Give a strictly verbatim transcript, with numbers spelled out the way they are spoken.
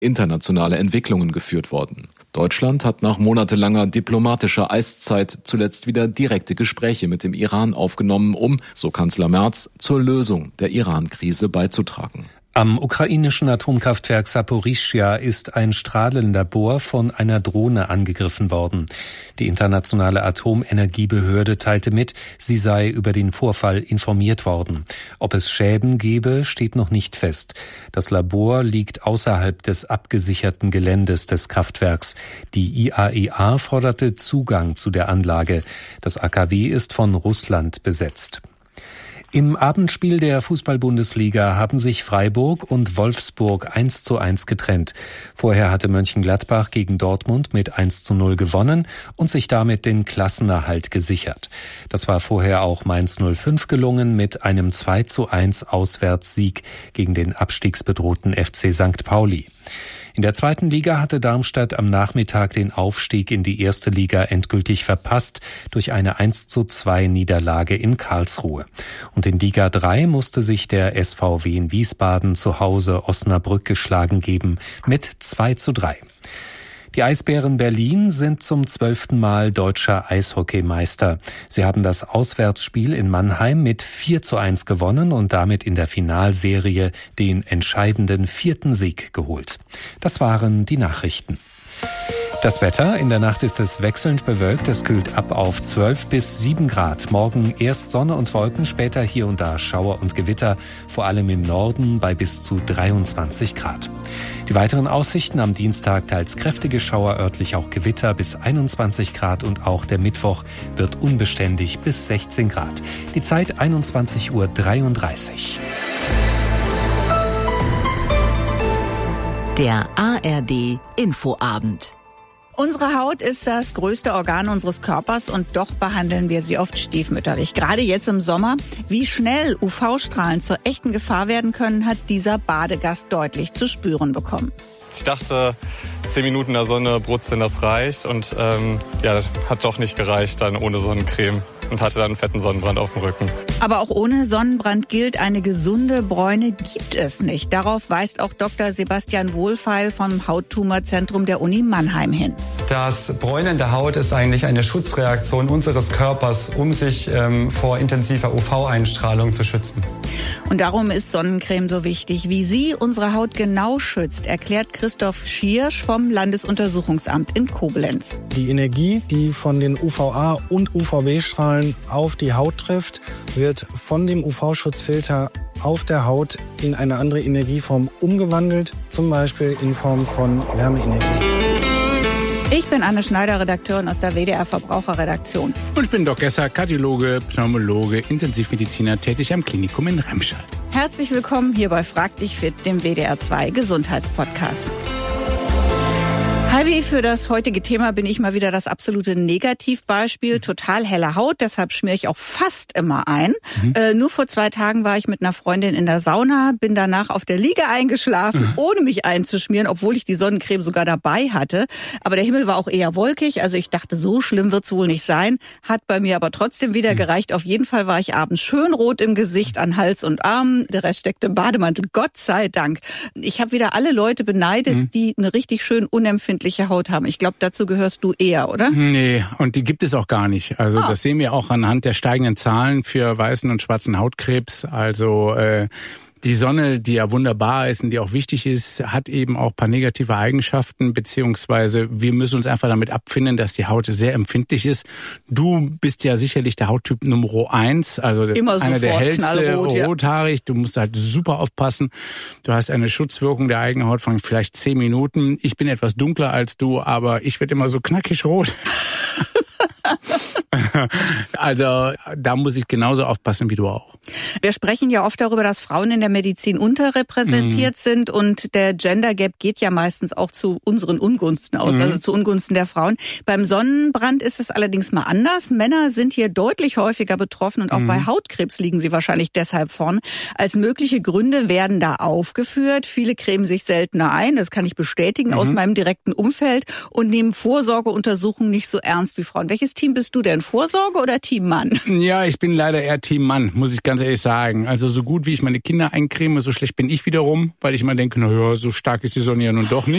internationale Entwicklungen geführt worden. Deutschland hat nach monatelanger diplomatischer Eiszeit zuletzt wieder direkte Gespräche mit dem Iran aufgenommen, um, so Kanzler Merz, zur Lösung der Iran-Krise beizutragen. Am ukrainischen Atomkraftwerk Saporischschja ist ein Strahlenlabor von einer Drohne angegriffen worden. Die internationale Atomenergiebehörde teilte mit, sie sei über den Vorfall informiert worden. Ob es Schäden gebe, steht noch nicht fest. Das Labor liegt außerhalb des abgesicherten Geländes des Kraftwerks. Die I A E A forderte Zugang zu der Anlage. Das A K W ist von Russland besetzt. Im Abendspiel der Fußball-Bundesliga haben sich Freiburg und Wolfsburg eins zu eins getrennt. Vorher hatte Mönchengladbach gegen Dortmund mit eins zu null gewonnen und sich damit den Klassenerhalt gesichert. Das war vorher auch Mainz null fünf gelungen mit einem zwei zu eins Auswärtssieg gegen den abstiegsbedrohten F C Sankt Pauli. In der zweiten Liga hatte Darmstadt am Nachmittag den Aufstieg in die erste Liga endgültig verpasst durch eine eins zu zwei Niederlage in Karlsruhe. Und in Liga drei musste sich der S V W in Wiesbaden zu Hause Osnabrück geschlagen geben mit zwei zu drei. Die Eisbären Berlin sind zum zwölften Mal deutscher Eishockeymeister. Sie haben das Auswärtsspiel in Mannheim mit vier zu eins gewonnen und damit in der Finalserie den entscheidenden vierten Sieg geholt. Das waren die Nachrichten. Das Wetter, in der Nacht ist es wechselnd bewölkt, es kühlt ab auf zwölf bis sieben Grad. Morgen erst Sonne und Wolken, später hier und da Schauer und Gewitter, vor allem im Norden bei bis zu dreiundzwanzig Grad. Die weiteren Aussichten am Dienstag teils kräftige Schauer, örtlich auch Gewitter bis einundzwanzig Grad und auch der Mittwoch wird unbeständig bis sechzehn Grad. Die Zeit einundzwanzig Uhr dreiunddreißig. Der A R D Infoabend. Unsere Haut ist das größte Organ unseres Körpers und doch behandeln wir sie oft stiefmütterlich. Gerade jetzt im Sommer. Wie schnell U V-Strahlen zur echten Gefahr werden können, hat dieser Badegast deutlich zu spüren bekommen. Ich dachte, zehn Minuten in der Sonne brutzeln, das reicht. Und ähm, ja, das hat doch nicht gereicht dann ohne Sonnencreme. Und hatte dann einen fetten Sonnenbrand auf dem Rücken. Aber auch ohne Sonnenbrand gilt, eine gesunde Bräune gibt es nicht. Darauf weist auch Doktor Sebastian Wohlfeil vom Hauttumorzentrum der Uni Mannheim hin. Das Bräunen der Haut ist eigentlich eine Schutzreaktion unseres Körpers, um sich ähm, vor intensiver U V-Einstrahlung zu schützen. Und darum ist Sonnencreme so wichtig. Wie sie unsere Haut genau schützt, erklärt Christoph Schiersch vom Landesuntersuchungsamt in Koblenz. Die Energie, die von den U V A- und U V B-Strahlen auf die Haut trifft, wird von dem U V-Schutzfilter auf der Haut in eine andere Energieform umgewandelt, zum Beispiel in Form von Wärmeenergie. Ich bin Anne Schneider, Redakteurin aus der W D R Verbraucherredaktion. Und ich bin Doc Esser, Kardiologe, Pneumologe, Intensivmediziner, tätig am Klinikum in Remscheid. Herzlich willkommen hier bei Frag dich fit, dem W D R zwei Gesundheitspodcast. Heidi, für das heutige Thema bin ich mal wieder das absolute Negativbeispiel. Total helle Haut, deshalb schmiere ich auch fast immer ein. Mhm. Äh, nur vor zwei Tagen war ich mit einer Freundin in der Sauna, bin danach auf der Liege eingeschlafen, mhm. ohne mich einzuschmieren, obwohl ich die Sonnencreme sogar dabei hatte. Aber der Himmel war auch eher wolkig, also ich dachte, so schlimm wird's wohl nicht sein. Hat bei mir aber trotzdem wieder mhm. gereicht. Auf jeden Fall war ich abends schön rot im Gesicht, an Hals und Armen. Der Rest steckte im Bademantel, Gott sei Dank. Ich habe wieder alle Leute beneidet, mhm. die eine richtig schön unempfindliche Haut haben. Ich glaube, dazu gehörst du eher, oder? Nee, und die gibt es auch gar nicht. Also ah. das sehen wir auch anhand der steigenden Zahlen für weißen und schwarzen Hautkrebs. Also äh, die Sonne, die ja wunderbar ist und die auch wichtig ist, hat eben auch ein paar negative Eigenschaften, beziehungsweise wir müssen uns einfach damit abfinden, dass die Haut sehr empfindlich ist. Du bist ja sicherlich der Hauttyp Nummer eins, also Immer einer der hellste, rot, rothaarig. Ja. Du musst halt super aufpassen. Du hast eine Schutzwirkung der eigenen Haut von vielleicht zehn Minuten. Ich bin etwas dunkler als du, aber ich werde immer so knackig rot. Also da muss ich genauso aufpassen wie du auch. Wir sprechen ja oft darüber, dass Frauen in der Medizin unterrepräsentiert mhm. sind und der Gender Gap geht ja meistens auch zu unseren Ungunsten aus, mhm. also zu Ungunsten der Frauen. Beim Sonnenbrand ist es allerdings mal anders. Männer sind hier deutlich häufiger betroffen und auch mhm. bei Hautkrebs liegen sie wahrscheinlich deshalb vorn. Als mögliche Gründe werden da aufgeführt. Viele cremen sich seltener ein, das kann ich bestätigen mhm. aus meinem direkten Umfeld und nehmen Vorsorgeuntersuchungen nicht so ernst wie Frauen. Welches Team bist du denn? Vorsorge oder Team Mann? Ja, ich bin leider eher Team Mann, muss ich ganz ehrlich sagen. Also so gut wie ich meine Kinder eincreme, so schlecht bin ich wiederum, weil ich immer denke, na ja, so stark ist die Sonne ja nun doch nicht.